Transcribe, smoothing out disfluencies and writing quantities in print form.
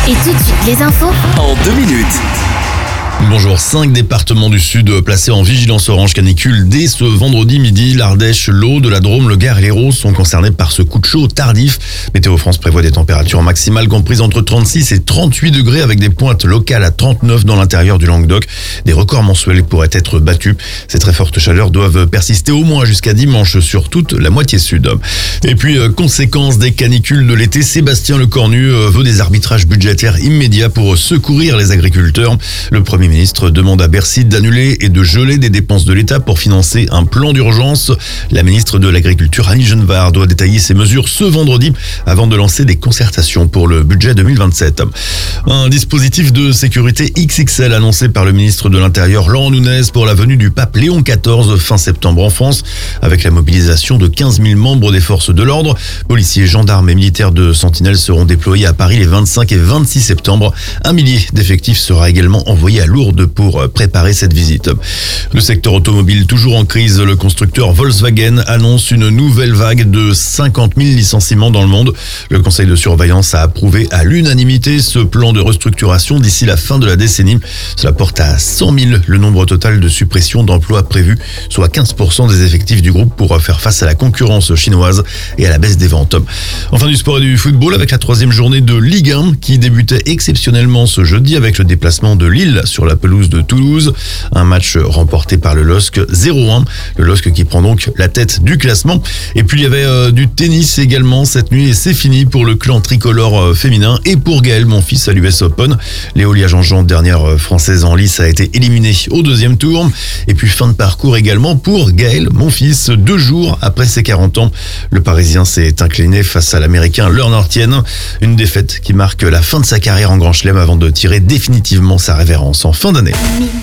Et tout de suite, les infos en 2 minutes. Bonjour, 5 départements du Sud placés en vigilance orange canicule dès ce vendredi midi. L'Ardèche, l'Aude, la Drôme, le Gard et l'Hérault sont concernés par ce coup de chaud tardif. Météo France prévoit des températures maximales comprises entre 36 et 38 degrés avec des pointes locales à 39 dans l'intérieur du Languedoc. Des records mensuels pourraient être battus. Ces très fortes chaleurs doivent persister au moins jusqu'à dimanche sur toute la moitié sud. Et puis, conséquence des canicules de l'été, Sébastien Lecornu veut des arbitrages budgétaires immédiats pour secourir les agriculteurs. Le Premier ministre demande à Bercy d'annuler et de geler des dépenses de l'État pour financer un plan d'urgence. La ministre de l'Agriculture, Annie Genevard, doit détailler ces mesures ce vendredi avant de lancer des concertations pour le budget 2027. Un dispositif de sécurité XXL annoncé par le ministre de l'Intérieur, Laurent Nunez, pour la venue du pape Léon XIV fin septembre en France, avec la mobilisation de 15 000 membres des forces de l'ordre. Policiers, gendarmes et militaires de Sentinelle seront déployés à Paris les 25 et 26 septembre. 1 millier d'effectifs sera également envoyé à Lourdes pour préparer cette visite. Le secteur automobile toujours en crise. Le constructeur Volkswagen annonce une nouvelle vague de 50 000 licenciements dans le monde. Le conseil de surveillance a approuvé à l'unanimité ce plan de restructuration d'ici la fin de la décennie. Cela porte à 100 000 le nombre total de suppressions d'emplois prévues, soit 15% des effectifs du groupe pour faire face à la concurrence chinoise et à la baisse des ventes. Enfin, du sport et du football avec la 3e journée de Ligue 1 qui débutait exceptionnellement ce jeudi avec le déplacement de Lille sur la pelouse de Toulouse. Un match remporté par le LOSC 0-1. Le LOSC qui prend donc la tête du classement. Et puis il y avait du tennis également cette nuit et c'est fini pour le clan tricolore féminin et pour Gaël Monfils à l'US Open. Léolia Jean-Jean, dernière française en lice, a été éliminée au 2e tour. Et puis fin de parcours également pour Gaël Monfils. 2 jours après ses 40 ans, le Parisien s'est incliné face à l'Américain Leonard Tien. Une défaite qui marque la fin de sa carrière en Grand Chelem avant de tirer définitivement sa révérence en fin d'année.